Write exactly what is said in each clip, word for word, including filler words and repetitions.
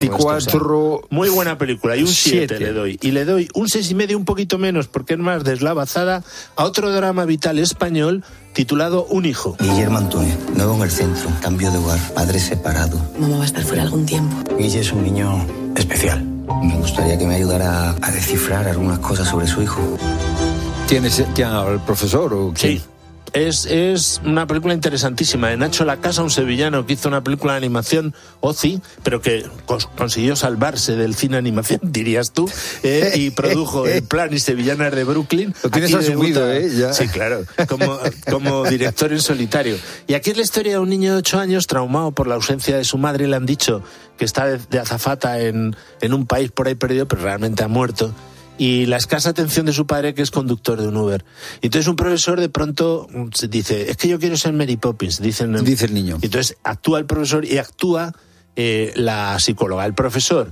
veinticuatro. Muy buena película, y un siete le doy. Y le doy un seis y medio, un poquito menos, porque es más deslavazada, a otro drama vital español titulado Un hijo. Guillermo Antonio, nuevo en el centro, cambio de hogar, padre separado. Mamá va a estar fuera algún tiempo. Guille es un niño especial. Me gustaría que me ayudara a descifrar algunas cosas sobre su hijo. ¿Tienes al profesor o qué? Sí. Es, es una película interesantísima de Nacho Lacasa, un sevillano que hizo una película de animación, Ozi, pero que cos- consiguió salvarse del cine animación, dirías tú, eh, y produjo El plan y Sevillanas de Brooklyn. Lo tienes Aquí asumido, debuta, ¿eh? Ya. Sí, claro, como, como director en solitario. Y aquí es la historia de un niño de ocho años traumado por la ausencia de su madre. Le han dicho que está de, de azafata en, en un país por ahí perdido, pero realmente ha muerto. Y la escasa atención de su padre, que es conductor de un Uber. Y entonces un profesor de pronto dice, es que yo quiero ser Mary Poppins, dicen, dice el niño. Y entonces actúa el profesor y actúa eh, la psicóloga. El profesor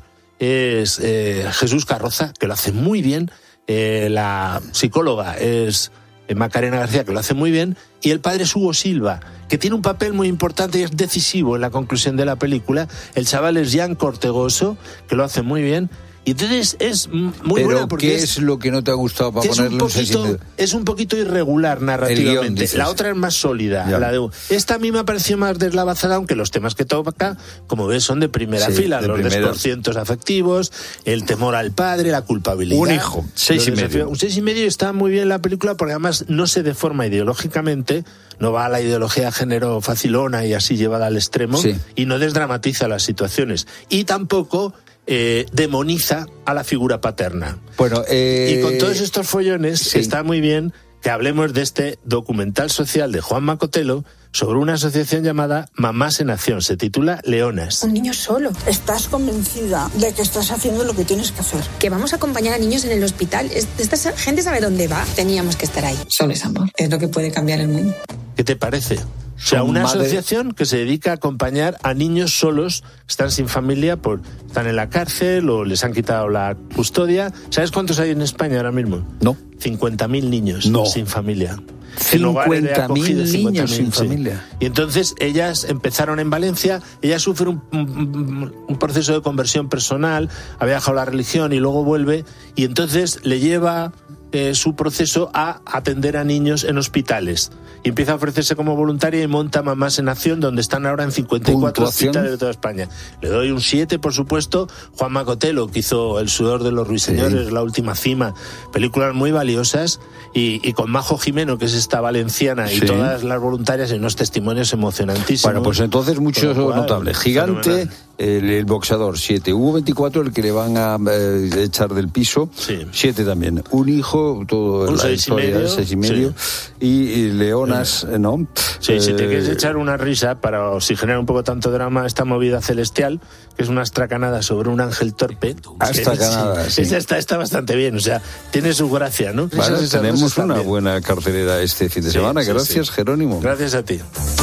es eh, Jesús Carroza, que lo hace muy bien. Eh, la psicóloga es eh, Macarena García, que lo hace muy bien. Y el padre es Hugo Silva, que tiene un papel muy importante y es decisivo en la conclusión de la película. El chaval es Jan Cortegoso, que lo hace muy bien. Y entonces es muy Pero buena porque ¿qué es, es lo que no te ha gustado para es ponerle un un seis y poquito, medio? es un poquito irregular narrativamente. Guión, la otra es más sólida. La de, esta a mí me ha parecido más deslavazada, aunque los temas que toca, como ves, son de primera sí, fila. De los primera. desconcientos afectivos, el temor al padre, la culpabilidad. Un hijo, seis y medio. Un seis y medio está muy bien la película porque además no se deforma ideológicamente, no va a la ideología de género facilona y así llevada al extremo, sí. y no desdramatiza las situaciones. Y tampoco Eh, demoniza a la figura paterna. Bueno, eh... y con todos estos follones sí. está muy bien que hablemos de este documental social de Juan Macotelo sobre una asociación llamada Mamás en Acción. Se titula Leonas. Un niño solo. ¿Estás convencida de que estás haciendo lo que tienes que hacer? Que vamos a acompañar a niños en el hospital. Esta gente sabe dónde va. Teníamos que estar ahí. Solo es amor. Es lo que puede cambiar el mundo. ¿Qué te parece? O sea, una madre... asociación que se dedica a acompañar a niños solos que están sin familia, por están en la cárcel o les han quitado la custodia. ¿Sabes cuántos hay en España ahora mismo? No. cincuenta mil niños no. sin familia. cincuenta mil niños sin sí. familia. Y entonces ellas empezaron en Valencia, ella sufre un, un, un proceso de conversión personal, había dejado la religión y luego vuelve, y entonces le lleva eh, su proceso a atender a niños en hospitales. Y empieza a ofrecerse como voluntaria y monta Mamás en Acción, donde están ahora en cincuenta y cuatro hospitales de toda España. Le doy un siete, por supuesto. Juan Macotelo, que hizo El sudor de los ruiseñores, sí. La última cima, películas muy valiosas, y, y con Majo Jimeno, que es esta valenciana, sí. y todas las voluntarias, en unos testimonios emocionantísimos. Bueno, pues entonces muchos notables. Gigante, el, el boxeador, siete. Hugo veinticuatro, el que le van a eh, echar del piso, sí. siete también. Un hijo, todo un la seis historia, y medio, seis y medio. Sí. Y, y Leonas, sí. ¿no? Sí, eh, si te quieres echar una risa para oxigenar un poco tanto drama, esta movida celestial, que es una astracanada sobre un ángel torpe. Astracanada, sí. Esa está, está bastante bien, o sea, tiene su gracia, ¿no? Vale, esas, esas tenemos una bien. buena cartelera este fin de sí, semana. Sí, Gracias, sí. Jerónimo. Gracias a ti.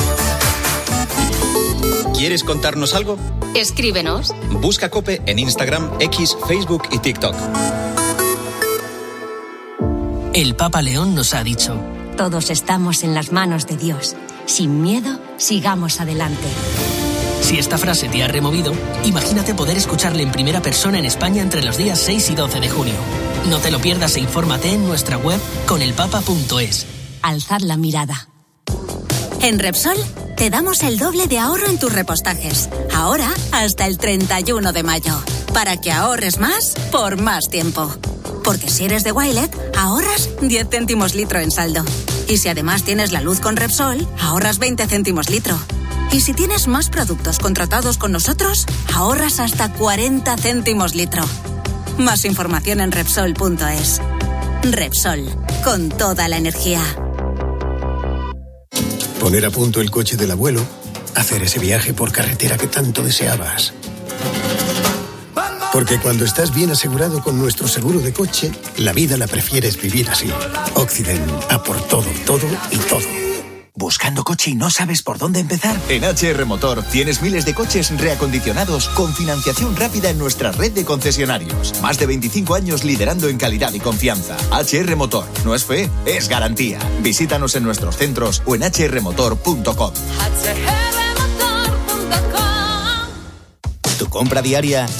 ¿Quieres contarnos algo? Escríbenos. Busca COPE en Instagram, X, Facebook y TikTok. El Papa León nos ha dicho: todos estamos en las manos de Dios. Sin miedo, sigamos adelante. Si esta frase te ha removido, imagínate poder escucharle en primera persona en España entre los días seis y doce de junio. No te lo pierdas e infórmate en nuestra web conelpapa punto es. Alzad la mirada. En Repsol te damos el doble de ahorro en tus repostajes. Ahora hasta el treinta y uno de mayo. Para que ahorres más por más tiempo. Porque si eres de Wilet, ahorras diez céntimos litro en saldo. Y si además tienes la luz con Repsol, ahorras veinte céntimos litro. Y si tienes más productos contratados con nosotros, ahorras hasta cuarenta céntimos litro. Más información en Repsol punto es. Repsol, con toda la energía. Poner a punto el coche del abuelo, hacer ese viaje por carretera que tanto deseabas. Porque cuando estás bien asegurado con nuestro seguro de coche, la vida la prefieres vivir así. Occident, a por todo, todo y todo. ¿Buscando coche y no sabes por dónde empezar? En H R Motor tienes miles de coches reacondicionados con financiación rápida en nuestra red de concesionarios. Más de veinticinco años liderando en calidad y confianza. H R Motor. No es fe, es garantía. Visítanos en nuestros centros o en h r motor punto com. Tu compra diaria